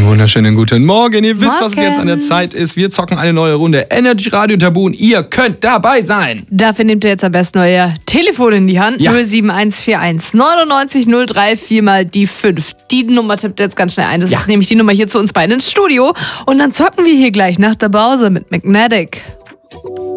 Wunderschönen guten Morgen. Ihr wisst, was es Morgen. jetzt an der Zeit ist. Wir zocken eine neue Runde Energy Radio Tabu und ihr könnt dabei sein. Dafür nehmt ihr jetzt am besten euer Telefon in die Hand. Ja. 07141 99 03 4 mal die 5. Die Nummer tippt ihr jetzt ganz schnell ein. Das Ja. ist nämlich die Nummer hier zu uns beiden ins Studio. Und dann zocken wir hier gleich nach der Pause mit Magnetic.